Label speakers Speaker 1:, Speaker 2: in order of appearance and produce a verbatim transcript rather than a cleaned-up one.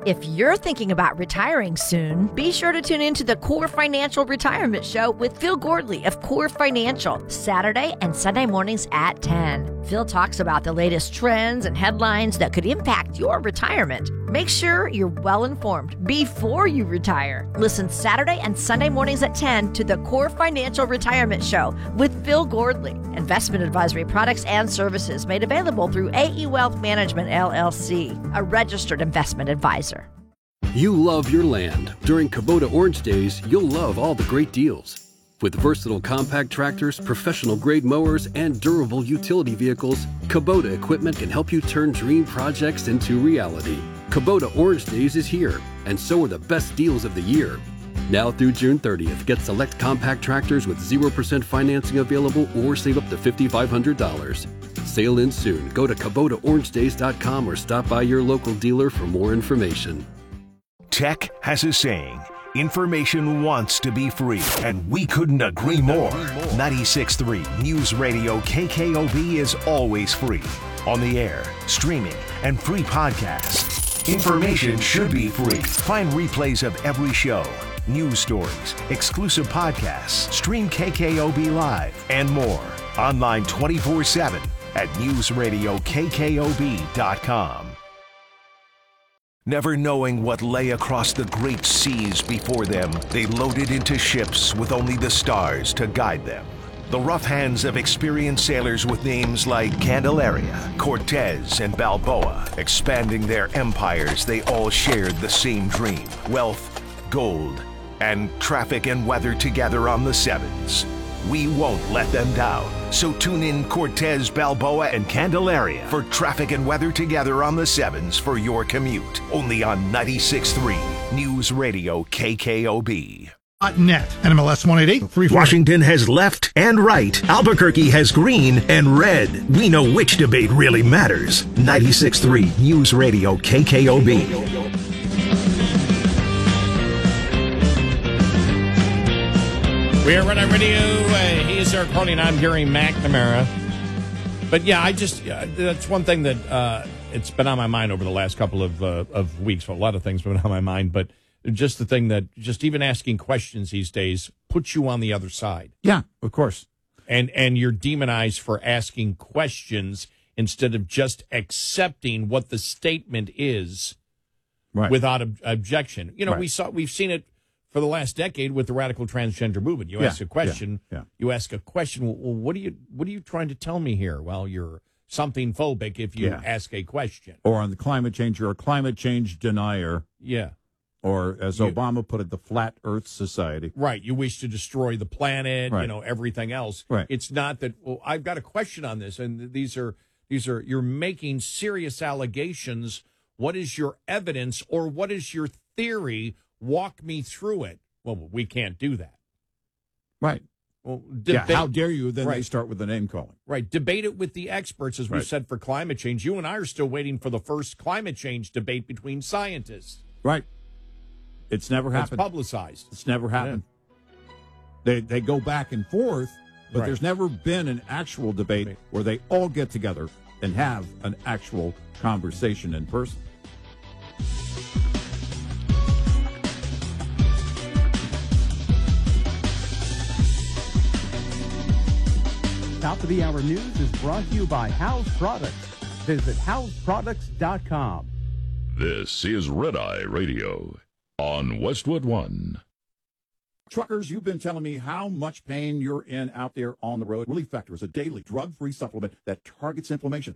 Speaker 1: If you're thinking about retiring soon, be sure to tune into the Core Financial Retirement Show with Phil Gordley of Core Financial, Saturday and Sunday mornings at ten. Phil talks about the latest trends and headlines that could impact your retirement. Make sure you're well informed before you retire. Listen Saturday and Sunday mornings at ten to the Core Financial Retirement Show with Phil Gordley. Investment advisory products and services made available through A E Wealth Management, L L C, a registered investment advisor.
Speaker 2: You love your land. During Kubota Orange Days, you'll love all the great deals. With versatile compact tractors, professional-grade mowers, and durable utility vehicles, Kubota equipment can help you turn dream projects into reality. Kubota Orange Days is here, and so are the best deals of the year. Now through June thirtieth, get select compact tractors with zero percent financing available or save up to five thousand five hundred dollars. Sale ends soon. Go to Kubota Orange Days dot com or stop by your local dealer for more information.
Speaker 3: Tech has a saying, information wants to be free, and we couldn't agree more. ninety-six point three News Radio K K O B is always free. On the air, streaming, and free podcasts. Information should be free. Find replays of every show, news stories, exclusive podcasts, stream K K O B Live, and more. Online twenty-four seven at news radio K K O B dot com. Never knowing what lay across the great seas before them, they loaded into ships with only the stars to guide them. The rough hands of experienced sailors with names like Candelaria, Cortez, and Balboa. Expanding their empires, they all shared the same dream: wealth, gold, and traffic and weather together on the Sevens. We won't let them down. So tune in Cortez, Balboa, and Candelaria for traffic and weather together on the Sevens for your commute. Only on ninety-six point three News Radio K K O B.
Speaker 4: Net. N M L S one eight eight three four.
Speaker 3: Washington has left and right. Albuquerque has green and red. We know which debate really matters. ninety-six point three News Radio K K O B.
Speaker 5: We are Red Radio. Uh, he is Eric Cronin. I'm Gary McNamara. But yeah, I just, uh, that's one thing that uh, it's been on my mind over the last couple of uh, of weeks. Well, a lot of things have been on my mind, but just the thing that just even asking questions these days puts you on the other side.
Speaker 6: Yeah, of course.
Speaker 5: And, and you're demonized for asking questions instead of just accepting what the statement is
Speaker 6: right.
Speaker 5: without ob- objection. You know,
Speaker 6: right.
Speaker 5: we saw, we've seen it for the last decade with the radical transgender movement. You
Speaker 6: yeah,
Speaker 5: ask a question,
Speaker 6: yeah, yeah.
Speaker 5: you ask a question, well, what are you what are you trying to tell me here? Well, you're something phobic if you
Speaker 6: yeah.
Speaker 5: ask a question.
Speaker 6: Or on the climate change, you're a climate change denier.
Speaker 5: Yeah.
Speaker 6: Or as
Speaker 5: you,
Speaker 6: Obama put it, the flat earth society.
Speaker 5: Right. You wish to destroy the planet,
Speaker 6: right.
Speaker 5: you know, everything else.
Speaker 6: Right.
Speaker 5: It's not that, well, I've got a question on this, and these are these are you're making serious allegations. What is your evidence or what is your theory? Walk me through it. Well, we can't do that.
Speaker 6: Right.
Speaker 5: Well,
Speaker 6: debate, yeah, how dare you? Then
Speaker 5: right.
Speaker 6: they start with the name calling.
Speaker 5: Right. Debate it with the experts, as we
Speaker 6: right.
Speaker 5: said, for climate change. You and I are still waiting for the first climate change debate between scientists.
Speaker 6: Right. It's never
Speaker 5: That's
Speaker 6: happened.
Speaker 5: publicized.
Speaker 6: It's never happened. Yeah. They they go back and forth, but right. there's never been an actual debate right. where they all get together and have an actual conversation in person.
Speaker 7: Top of the Hour News is brought to you by House Products. Visit house products dot com.
Speaker 8: This is Red Eye Radio on Westwood One.
Speaker 6: Truckers, you've been telling me how much pain you're in out there on the road. Relief Factor is a daily drug-free supplement that targets inflammation.